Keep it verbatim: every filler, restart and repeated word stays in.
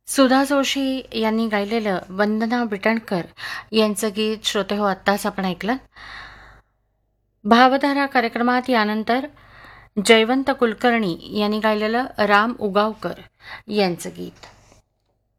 सुधा जोशी यांनी गायलेलं वंदना बिटणकर यांचं गीत श्रोते हो आत्ताच आपण ऐकलं. भावधारा कार्यक्रमात यानंतर जयवंत कुलकर्णी यांनी गायलेलं राम उगावकर यांचं गीत.